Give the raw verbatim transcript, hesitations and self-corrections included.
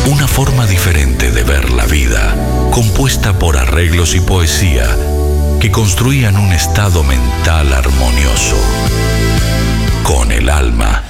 Una forma diferente de ver la vida, compuesta por arreglos y poesía que construían un estado mental armonioso. Con el alma